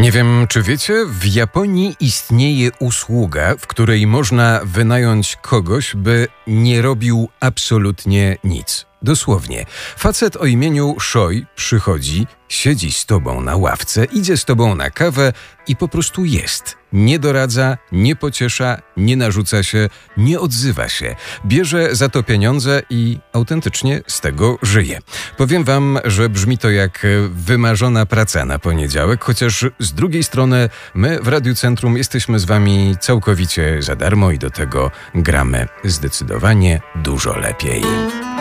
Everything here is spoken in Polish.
Nie wiem, czy wiecie, w Japonii istnieje usługa, w której można wynająć kogoś, by nie robił absolutnie nic. Dosłownie. Facet o imieniu Shoi przychodzi, siedzi z tobą na ławce, idzie z tobą na kawę i po prostu jest. Nie doradza, nie pociesza, nie narzuca się, nie odzywa się. Bierze za to pieniądze i autentycznie z tego żyje. Powiem wam, że brzmi to jak wymarzona praca na poniedziałek, chociaż z drugiej strony my w Radiu Centrum jesteśmy z wami całkowicie za darmo i do tego gramy zdecydowanie dużo lepiej.